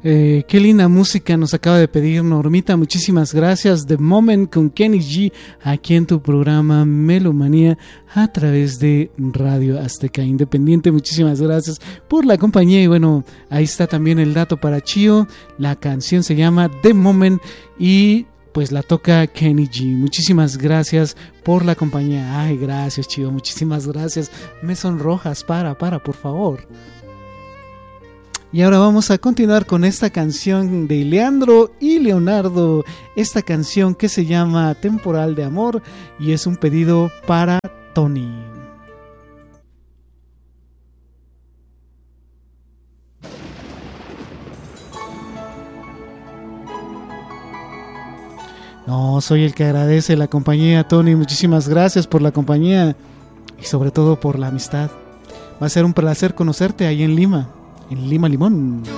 Qué linda música nos acaba de pedir Normita, muchísimas gracias. The Moment con Kenny G, aquí en tu programa Melomanía a través de Radio Azteca Independiente. Muchísimas gracias por la compañía y bueno, ahí está también el dato para Chio. La canción se llama The Moment y pues la toca Kenny G. Muchísimas gracias por la compañía. Ay, gracias Chio, muchísimas gracias. Me sonrojas, para, por favor. Y ahora vamos a continuar con esta canción de Leandro y Leonardo, esta canción que se llama Temporal de Amor y es un pedido para Tony. No, soy el que agradece la compañía, Tony, muchísimas gracias por la compañía y sobre todo por la amistad. Va a ser un placer conocerte ahí en Lima. En Lima Limón.